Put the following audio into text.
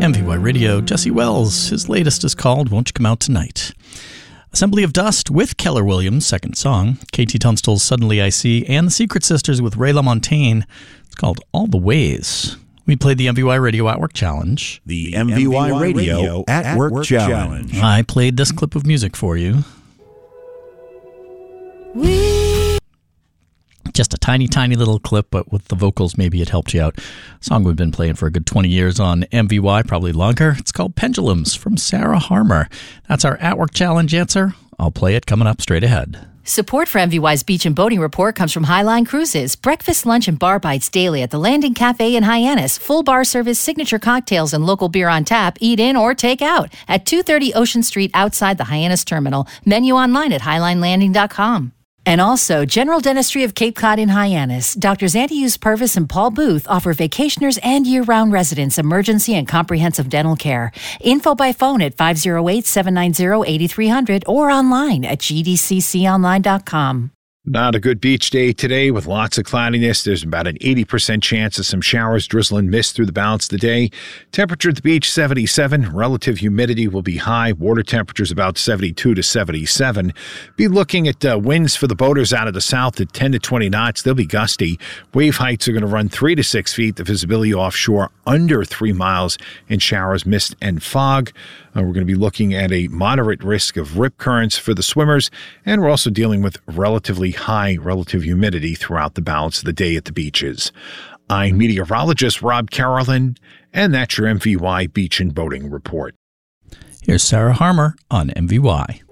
MVY Radio, Jesse Wells. His latest is called Won't You Come Out Tonight. Assembly of Dust with Keller Williams' second song, KT Tunstall's Suddenly I See, and the Secret Sisters with Ray LaMontagne. It's called All the Ways. We played the MVY Radio at Work Challenge. The MVY Radio at Work Challenge. I played this clip of music for you. Just a tiny, tiny little clip, but with the vocals, maybe it helped you out. A song we've been playing for a good 20 years on MVY, probably longer. It's called Pendulums from Sarah Harmer. That's our At Work Challenge answer. I'll play it coming up straight ahead. Support for MVY's Beach and Boating Report comes from Highline Cruises. Breakfast, lunch, and bar bites daily at the Landing Cafe in Hyannis. Full bar service, signature cocktails, and local beer on tap. Eat in or take out at 230 Ocean Street outside the Hyannis Terminal. Menu online at highlinelanding.com. And also, General Dentistry of Cape Cod in Hyannis. Doctors Antonius Purvis and Paul Booth offer vacationers and year-round residents emergency and comprehensive dental care. Info by phone at 508-790-8300 or online at gdcconline.com. Not a good beach day today with lots of cloudiness. There's about an 80% chance of some showers, drizzle, and mist through the balance of the day. Temperature at the beach, 77. Relative humidity will be high. Water temperatures about 72 to 77. Be looking at winds for the boaters out of the south at 10 to 20 knots. They'll be gusty. Wave heights are going to run 3 to 6 feet. The visibility offshore under 3 miles in showers, mist, and fog. We're going to be looking at a moderate risk of rip currents for the swimmers, and we're also dealing with relatively high relative humidity throughout the balance of the day at the beaches. I'm meteorologist Rob Carolyn, and that's your MVY Beach and Boating Report. Here's Sarah Harmer on MVY.